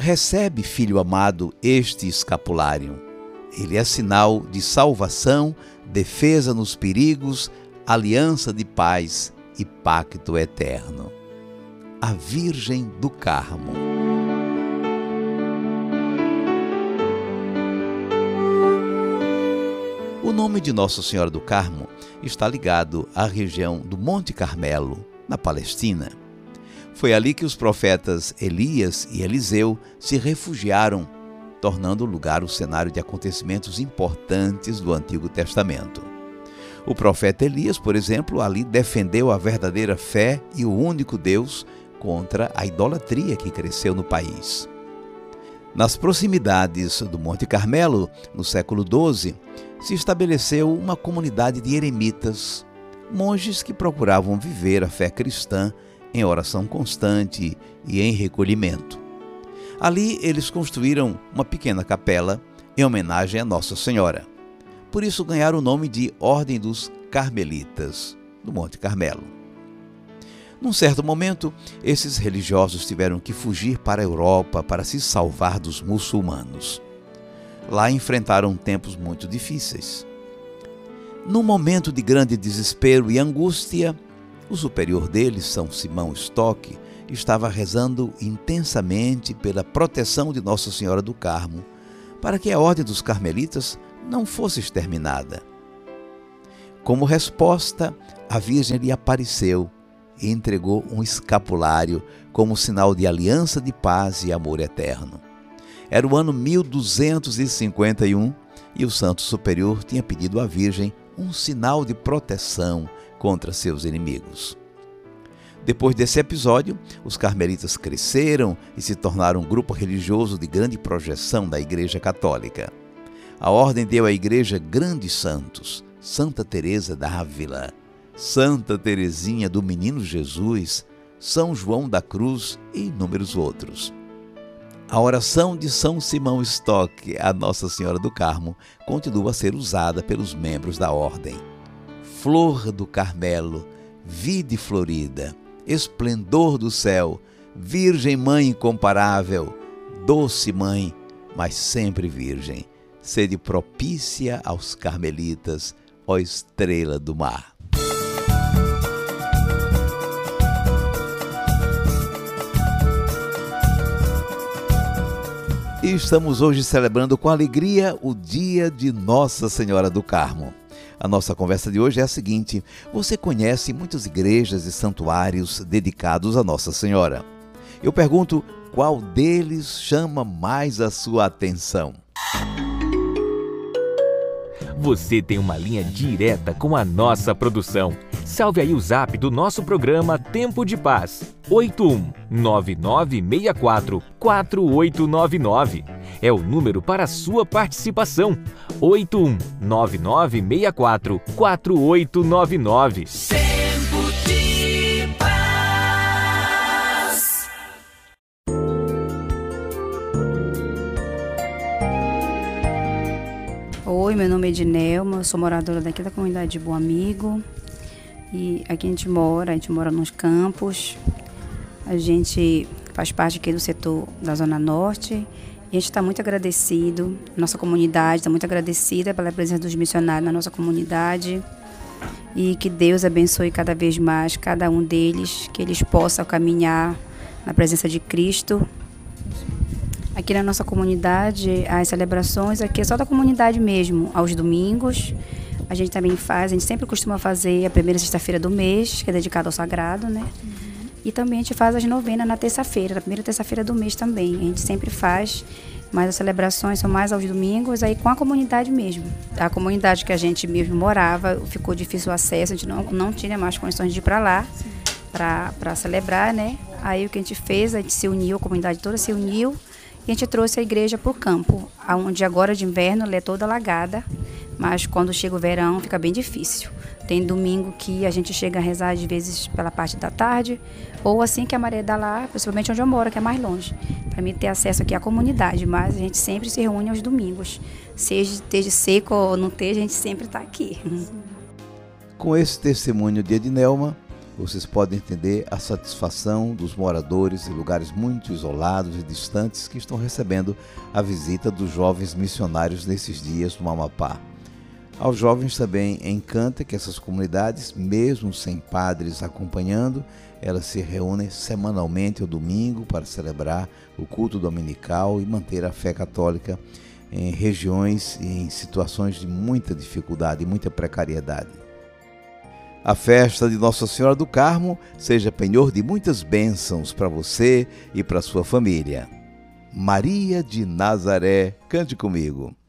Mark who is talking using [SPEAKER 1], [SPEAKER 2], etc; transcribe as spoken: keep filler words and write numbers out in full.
[SPEAKER 1] Recebe, filho amado, este escapulário. Ele é sinal de salvação, defesa nos perigos, aliança de paz e pacto eterno. A Virgem do Carmo. O nome de Nossa Senhora do Carmo está ligado à região do Monte Carmelo, na Palestina. Foi ali que os profetas Elias e Eliseu se refugiaram, tornando o lugar o cenário de acontecimentos importantes do Antigo Testamento. O profeta Elias, por exemplo, ali defendeu a verdadeira fé e o único Deus contra a idolatria que cresceu no país. Nas proximidades do Monte Carmelo, no século doze, se estabeleceu uma comunidade de eremitas, monges que procuravam viver a fé cristã em oração constante e em recolhimento. Ali eles construíram uma pequena capela em homenagem a Nossa Senhora. Por isso ganharam o nome de Ordem dos Carmelitas, do Monte Carmelo. Num certo momento, esses religiosos tiveram que fugir para a Europa para se salvar dos muçulmanos. Lá enfrentaram tempos muito difíceis. Num momento de grande desespero e angústia, o superior deles, São Simão Stock, estava rezando intensamente pela proteção de Nossa Senhora do Carmo, para que a Ordem dos Carmelitas não fosse exterminada. Como resposta, a Virgem lhe apareceu e entregou um escapulário como sinal de aliança de paz e amor eterno. Era o ano mil duzentos e cinquenta e um e o Santo Superior tinha pedido à Virgem um sinal de proteção contra seus inimigos. Depois desse episódio, os carmelitas cresceram e se tornaram um grupo religioso de grande projeção da Igreja Católica. A ordem deu à Igreja grandes santos: Santa Teresa d'Ávila, Santa Teresinha do Menino Jesus, São João da Cruz e inúmeros outros. A oração de São Simão Stock a Nossa Senhora do Carmo continua a ser usada pelos membros da ordem. Flor do Carmelo, vide florida, esplendor do céu, Virgem Mãe incomparável, doce Mãe, mas sempre Virgem, sede propícia aos carmelitas, ó estrela do mar. E estamos hoje celebrando com alegria o dia de Nossa Senhora do Carmo. A nossa conversa de hoje é a seguinte: você conhece muitas igrejas e santuários dedicados a Nossa Senhora. Eu pergunto, qual deles chama mais a sua atenção?
[SPEAKER 2] Você tem uma linha direta com a nossa produção. Salve aí o zap do nosso programa Tempo de Paz, oito um nove nove seis quatro quatro oito nove nove. É o número para a sua participação, oito um nove nove seis quatro quatro oito nove nove.
[SPEAKER 3] Tempo de Paz.
[SPEAKER 4] Oi, meu nome é Ednelma, eu sou moradora daqui da comunidade de Bom Amigo. E aqui a gente mora, a gente mora nos campos, a gente faz parte aqui do setor da Zona Norte e a gente está muito agradecido, nossa comunidade está muito agradecida pela presença dos missionários na nossa comunidade e que Deus abençoe cada vez mais cada um deles, que eles possam caminhar na presença de Cristo. Aqui na nossa comunidade, as celebrações aqui é só da comunidade mesmo, aos domingos. A gente também faz, a gente sempre costuma fazer a primeira sexta-feira do mês, que é dedicada ao sagrado, né? Uhum. E também a gente faz as novenas na terça-feira, na primeira terça-feira do mês também. A gente sempre faz, mas as celebrações são mais aos domingos, aí com a comunidade mesmo. A comunidade que a gente mesmo morava, ficou difícil o acesso, a gente não, não tinha mais condições de ir para lá, para celebrar, né? Aí o que a gente fez, a gente se uniu, a comunidade toda se uniu, e a gente trouxe a igreja para o campo, onde agora de inverno ela é toda alagada, mas quando chega o verão fica bem difícil. Tem domingo que a gente chega a rezar às vezes pela parte da tarde, ou assim que a maré dá lá, principalmente onde eu moro, que é mais longe, para mim ter acesso aqui à comunidade, mas a gente sempre se reúne aos domingos. Seja esteja seco ou não esteja, a gente sempre está aqui.
[SPEAKER 1] Com esse testemunho de Ednelma, vocês podem entender a satisfação dos moradores de lugares muito isolados e distantes que estão recebendo a visita dos jovens missionários nesses dias no Amapá. Aos jovens também encanta que essas comunidades, mesmo sem padres acompanhando, elas se reúnem semanalmente ao domingo para celebrar o culto dominical e manter a fé católica em regiões e em situações de muita dificuldade e muita precariedade. A festa de Nossa Senhora do Carmo seja penhor de muitas bênçãos para você e para sua família. Maria de Nazaré, cante comigo.